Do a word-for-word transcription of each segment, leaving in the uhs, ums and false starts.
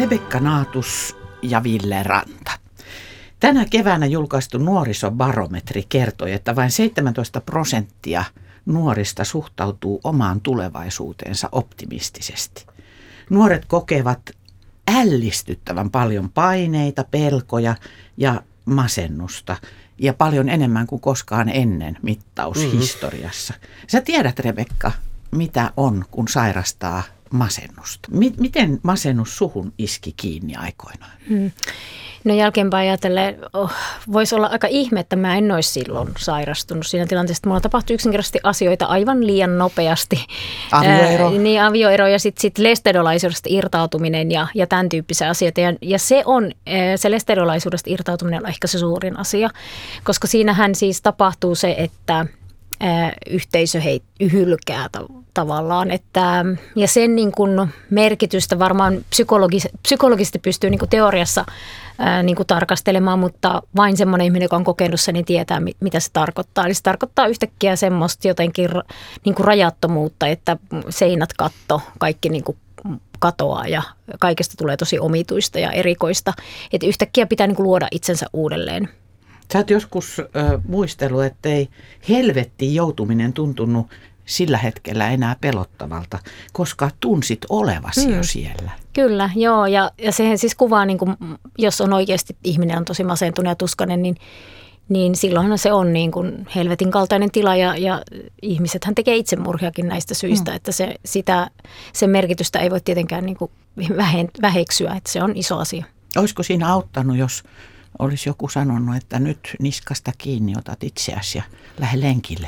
Rebekka Naatus ja Ville Ranta. Tänä keväänä julkaistu nuorisobarometri kertoi, että vain seitsemäntoista prosenttia nuorista suhtautuu omaan tulevaisuuteensa optimistisesti. Nuoret kokevat ällistyttävän paljon paineita, pelkoja ja masennusta ja paljon enemmän kuin koskaan ennen mittaushistoriassa. Mm-hmm. Sä tiedät, Rebekka, mitä on, kun sairastaa masennusta. Miten masennus suhun iski kiinni aikoinaan? Hmm. No jälkeenpäin ajatellen oh, voisi olla aika ihme, että mä en olisi silloin sairastunut siinä tilanteessa. Mulla tapahtui yksinkertaisesti asioita aivan liian nopeasti. Avioero. Ää, niin, avioero ja sitten sit lestedolaisuudesta irtautuminen ja, ja tämän tyyppisiä asioita. Ja, ja se on, se lestedolaisuudesta irtautuminen on ehkä se suurin asia, koska siinähän siis tapahtuu se, että ää, yhteisö hei, hylkää tavallaan. Että, ja sen niin kuin merkitystä varmaan psykologis, psykologisesti pystyy niin kuin teoriassa ää, niin kuin tarkastelemaan, mutta vain semmoinen ihminen, joka on kokenut sen, niin tietää, mitä se tarkoittaa. Eli se tarkoittaa yhtäkkiä semmoista jotenkin niin kuin rajattomuutta, että seinät, katto, kaikki niin kuin katoaa ja kaikesta tulee tosi omituista ja erikoista. Että yhtäkkiä pitää niin kuin luoda itsensä uudelleen. Sä oot joskus äh, muistellut, ettei helvettiin joutuminen tuntunut sillä hetkellä enää pelottavalta, koska tunsit olevasi hmm. jo siellä. Kyllä, joo. Ja, ja sehän siis kuvaa, niin kuin, jos on oikeasti ihminen on tosi masentunut ja tuskainen, niin, niin silloinhan se on niin kuin helvetin kaltainen tila. Ja, ja ihmisethän tekee itsemurhiakin näistä syistä, hmm. että se, sitä, sen merkitystä ei voi tietenkään niin kuin väheksyä, että se on iso asia. Olisiko siinä auttanut, jos olisi joku sanonut, että nyt niskasta kiinni otat itseäsi ja lähde lenkille?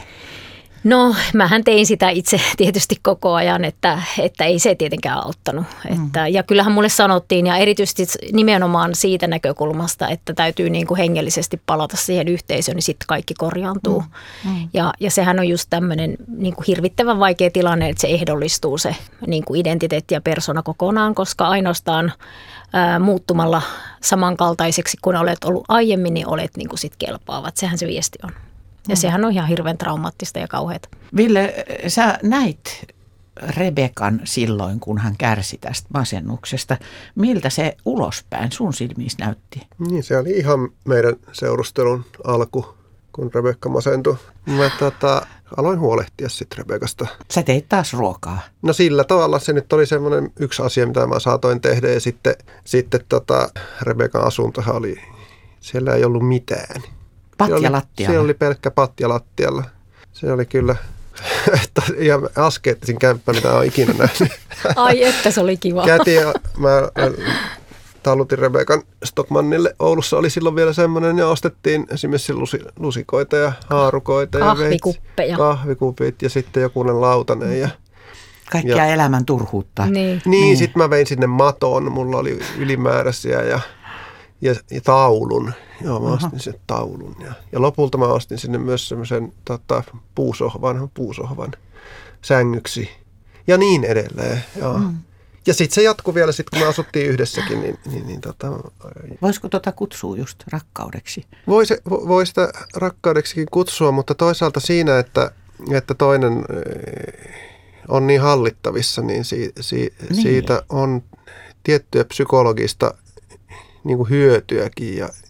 No, mähän tein sitä itse tietysti koko ajan, että, että ei se tietenkään auttanut. Mm. Että, ja kyllähän mulle sanottiin, ja erityisesti nimenomaan siitä näkökulmasta, että täytyy niin kuin hengellisesti palata siihen yhteisöön, niin sitten kaikki korjaantuu. Mm. Mm. Ja, ja sehän on just tämmöinen niin kuin hirvittävän vaikea tilanne, että se ehdollistuu se niin kuin identiteetti ja persona kokonaan, koska ainoastaan ää, muuttumalla samankaltaiseksi kuin olet ollut aiemmin, niin olet niin kuin sit kelpaavat. Sehän se viesti on. Ja sehän on ihan hirveän traumaattista ja kauheata. Ville, sä näit Rebekan silloin, kun hän kärsi tästä masennuksesta. Miltä se ulospäin sun silmissä näytti? Niin, se oli ihan meidän seurustelun alku, kun Rebekka masentui. Mä tota, aloin huolehtia sitten Rebekasta. Sä teit taas ruokaa? No sillä tavalla se nyt oli semmoinen yksi asia, mitä mä saatoin tehdä. Ja sitten, sitten tota, Rebekan asuntohan oli, siellä ei ollut mitään. Patja lattialla? Siellä oli pelkkä patja lattialla. Se oli kyllä ihan askeettisin kämppä, mitä olen ikinä nähnyt. Ai että se oli kiva. Kätin ja mä talutin Rebekan Stockmannille. Oulussa oli silloin vielä semmoinen ja ostettiin esimerkiksi lusikoita ja haarukoita. Kahvikuppeja. Ja kahvikupit ja sitten jokunen lautanen. Ja, kaikkia ja, elämän turhuutta. Niin, niin, niin. Sitten mä vein sinne maton. Mulla oli ylimääräisiä ja, ja, ja taulun. Joo, mä ostin sen taulun. Ja, ja lopulta mä ostin sinne myös semmoisen tota, puusohvan, puusohvan sängyksi. Ja niin edelleen. Joo. Mm. Ja sitten se jatkui vielä, sit, kun me asuttiin yhdessäkin. Niin, niin, niin, tota, Voisiko tota kutsua just rakkaudeksi? Voi, se, voi sitä rakkaudeksikin kutsua, mutta toisaalta siinä, että, että toinen on niin hallittavissa, niin, si, si, niin siitä on tiettyä psykologista niin kuin hyötyäkin ja